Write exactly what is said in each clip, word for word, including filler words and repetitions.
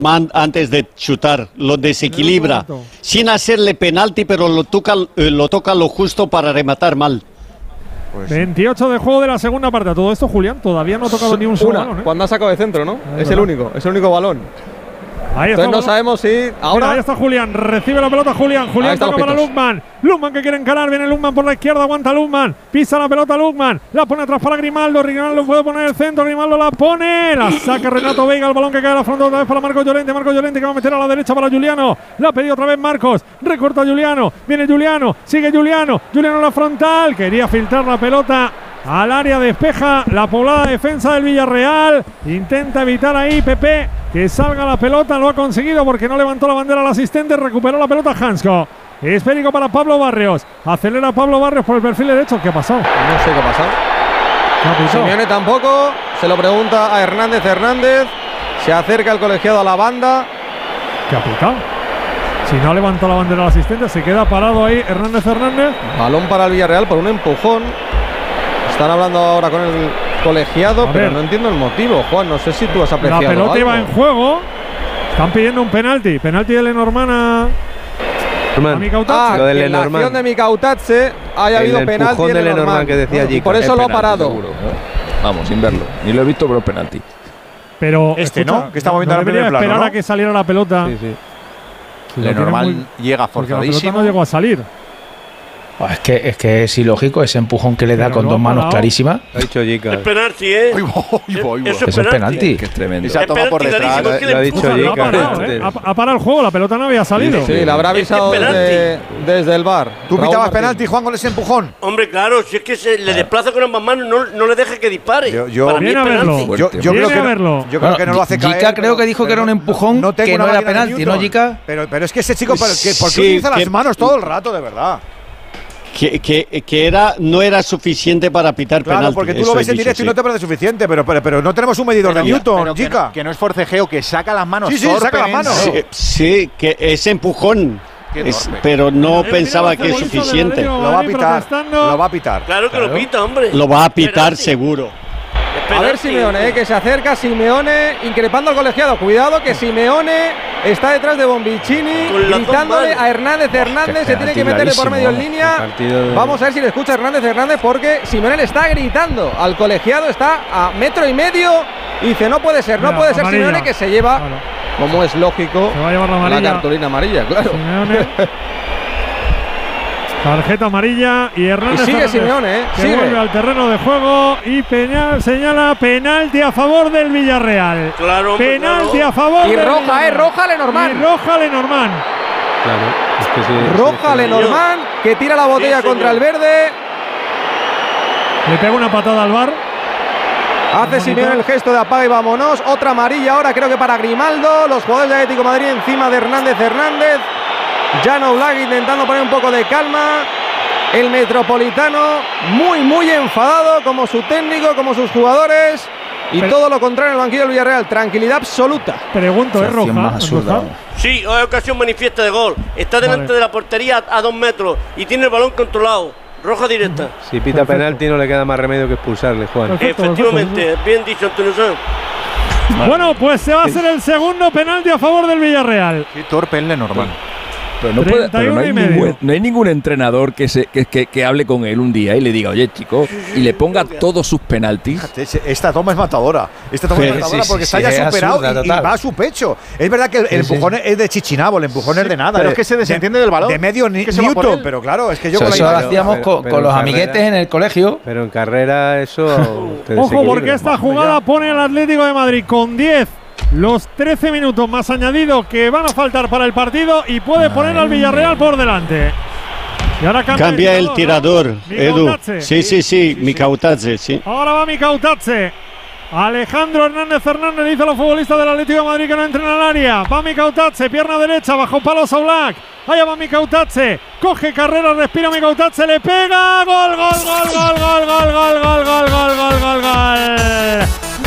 antes de chutar, lo desequilibra, sin hacerle penalti, pero lo toca, eh, lo toca lo justo para rematar mal. Pues veintiocho de juego de la segunda parte. Todo esto, Julián, todavía no ha tocado ni un solo Una, balón, ¿eh? Cuando ha sacado de centro, ¿no? Es Es verdad. el único, es el único balón. Ahí está. Entonces no sabemos si ahora. Mira, ahí está Julián, recibe la pelota Julián. Julián toca para Lukman. Lukman que quiere encarar, viene Lukman por la izquierda, aguanta Lukman. Pisa la pelota Lukman, la pone atrás para Grimaldo. Grimaldo puede poner el centro, Grimaldo la pone. La saca Renato Veiga, el balón que cae a la frontal otra vez para Marcos Llorente. Marcos Llorente que va a meter a la derecha para Juliano. La ha pedido otra vez Marcos. Recorta Juliano, viene Juliano, sigue Juliano. Juliano en la frontal, quería filtrar la pelota al área, despeja la poblada defensa del Villarreal. Intenta evitar ahí Pepe que salga la pelota, lo ha conseguido porque no levantó la bandera al asistente, recuperó la pelota Hansko. Esférico para Pablo Barrios, acelera Pablo Barrios por el perfil derecho. ¿Qué ha pasado? No sé qué ha pasado. Simeone tampoco, se lo pregunta a Hernández Hernández, se acerca el colegiado a la banda. ¿Qué ha pitado? Si no levantó la bandera al asistente, se queda parado ahí Hernández Hernández. Balón para el Villarreal por un empujón. Están hablando ahora con el colegiado, a pero ver. no entiendo el motivo, Juan. No sé si tú has apreciado La pelota algo. iba en juego. Están pidiendo un penalti. Penalti de Lenormand a, a Mikautadze. Ah, Lo de que en la Lenormand. acción de Mikautadze haya El habido empujón penalti de de Lenormand Lenormand que decía y Jica. por eso Es lo ha penalti, parado. seguro, ¿no? Vamos, sin verlo. Ni lo he visto, pero es penalti. Pero Este, escucha, ¿no? Que estamos viendo no ahora en debería primer plano, esperar ¿no? a que saliera la pelota. Sí, sí. Lo tiene Lenormand muy- llega porque la pelota forzadísimo. no llegó a salir. Es que, es que es ilógico ese empujón que le da Pero con lo dos ha manos parado. clarísimas. Ha dicho Jica. Es penalti, ¿eh? Uy, bo, uy, bo, uy, bo. Eso Eso es penalti. Que es tremendo. Y se ha tomado por penalti detrás. clarísimo, es que Lo ha le dicho empuja. Lo ha Jica. parado, antes. ¿eh? Ha, ha parado el juego, la pelota no había salido. Sí, la habrá avisado Es que es desde, desde el bar. ¿Tú Raúl pitabas Martín. penalti, Juan, con ese empujón? Hombre, claro, si es que se le desplaza con ambas manos, no, no le deja que dispare. Yo- yo- Para mí es Viene a verlo. penalti. Yo, yo Viene creo que a no- verlo. yo creo Bueno, que no lo hace Jica caer. creo que dijo que era un empujón tengo que una no era máquina de penalti, ¿no, Newton. Jica? Pero, pero es que ese chico, ¿por qué, por qué Sí, utiliza que- las manos todo el rato, de verdad? Que, que, que era, no era suficiente para pitar Claro, penalti. porque tú eso lo ves he en dicho, directo y sí. no te parece suficiente, pero, pero, pero no tenemos un medidor de Pero- Newton, pero que chica. no- Que no es forcejeo, que saca las manos. Sí, sí, saca las manos. Sí, sí, que ese empujón, Qué es- torpe. pero no Eh, mira, pensaba el que es futbolista del suficiente. Atlético de Lo va a Madrid pitar, protestando. lo va a pitar. Claro que lo pita, hombre. Lo va a pitar Penalti. seguro. Es A ver penalti. Simeone, eh, que se acerca Simeone increpando al colegiado. Cuidado que Simeone está detrás de Bombicini, Con las dos gritándole manos. a Hernández Hernández. Se tiene que meterle por medio en línea. Partido de- Vamos a ver si le escucha Hernández Hernández porque Simeone le está gritando al colegiado. Está a metro y medio y dice no puede ser, no Mira, puede ser amarilla. Simeone que se lleva, Claro. como es lógico, Se va a llevar la la amarilla. cartulina amarilla, claro. Simeone. Tarjeta amarilla y Hernández. Y sigue Hernández, Simeone, eh, que sigue. vuelve al terreno de juego y Peñal señala penalti a favor del Villarreal. Claro, hombre, Penalti claro. a favor Y del roja, Villarreal. eh, roja Lenormand. Y roja Lenormand. Claro, es que sí, Roja sí, Lenormand que tira la botella Sí, contra el señor. verde. Le pega una patada al bar. Hace Simeone el gesto de apaga y vámonos. Otra amarilla ahora creo que para Grimaldo. Los jugadores de Atlético de Madrid encima de Hernández Hernández. Jan Oblak intentando poner un poco de calma. El Metropolitano muy muy enfadado como su técnico, como sus jugadores. Y Pero- todo lo contrario en el banquillo del Villarreal. Tranquilidad absoluta. Pregunto, ¿es Acción roja? más absurda, ¿Roja? vamos. Sí, hay ocasión manifiesta de gol. Está delante Vale. de la portería a, a dos metros y tiene el balón controlado. Roja directa. Si pita Perfecto. penalti no le queda más remedio que expulsarle, Juan. Perfecto, Efectivamente, bien dicho, Antonio Sanz. Bueno, pues se va a hacer el segundo penalti a favor del Villarreal. Qué torpe el Lenormand. Pero no, puede, pero no, hay treinta y uno y ningún, medio. no hay ningún entrenador que, se, que, que, que hable con él un día y le diga, oye, chico, y le ponga todos sus penaltis. Fíjate, esta toma es matadora. Esta toma Sí, es matadora sí, porque sí, está sí, ya es superado absurda, y- y, total. va a su pecho. Es verdad que el, el Sí, empujón es de Chichinabo, el empujón es de nada. pero de- es que se desentiende del balón. De medio ni- que se va por Newton, él. pero claro, es que yo Eso, con la eso lo imagen- hacíamos pero- con, pero con los en amiguetes carrera- en el colegio. Pero en carrera eso te Ojo, desequilibra. porque esta jugada pone al Atlético de Madrid con diez. Los trece minutos más añadidos que van a faltar para el partido y puede poner al Villarreal por delante. Y ahora cambia, Cambia el tirador, ¿no? Edu. Mikautadze. Sí, sí, sí, Mikautadze, sí. Ahora va Mikautadze. Alejandro Hernández Hernández dice a los futbolistas del Atlético de Madrid que no entren al área. Va Mikautadze, pierna derecha, bajo palos a Oblak. Allá va Mikautadze, coge carrera, respira Mikautadze, le pega. Gol, gol, gol, gol, gol, gol, gol, gol, gol, gol, gol, gol, gol.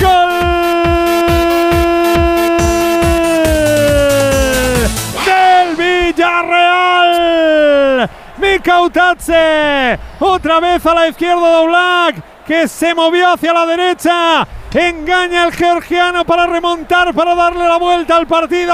Gol del Villarreal. Mikautadze, otra vez a la izquierda de Oblak, que se movió hacia la derecha Engaña el georgiano para remontar, para darle la vuelta al partido.